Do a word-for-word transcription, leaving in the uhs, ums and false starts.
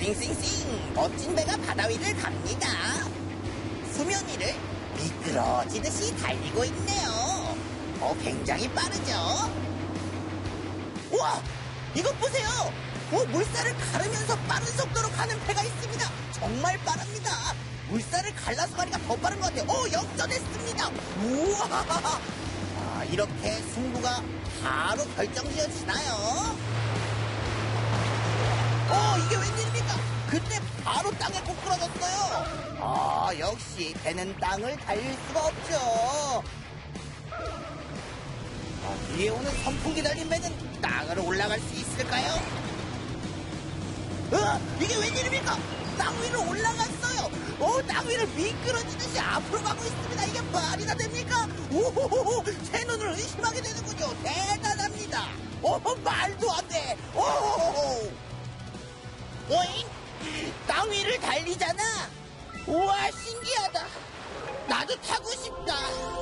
싱싱싱 멋진 배가 바다 위를 갑니다. 수면 위를 미끄러지듯이 달리고 있네요. 어, 굉장히 빠르죠? 우와! 이것 보세요! 어, 물살을 가르면서 빠른 속도로 가는 배가 있습니다. 정말 빠릅니다. 물살을 갈라서 가니까 더 빠른 것 같아요. 오, 역전했습니다. 우와! 아, 이렇게 승부가 바로 결정지어지나요? 어, 이게 웬일입니까? 그때 바로 땅에 꼬꾸라졌어요. 아, 역시 배는 땅을 달릴 수가 없죠. 아, 위에 오는 선풍기 달린 배는 땅으로 올라갈 수 있을까요? 어, 이게 웬일입니까? 땅 위로 올라갔어요. 어, 땅 위를 미끄러지듯이 앞으로 가고 있습니다. 이게 말이나 됩니까? 오호호호, 제 눈을 의심하게 되는군요. 대단합니다. 어, 말도 안 돼. 오호호호. 오잉? 땅 위를 달리잖아. 우와, 신기하다. 나도 타고 싶다.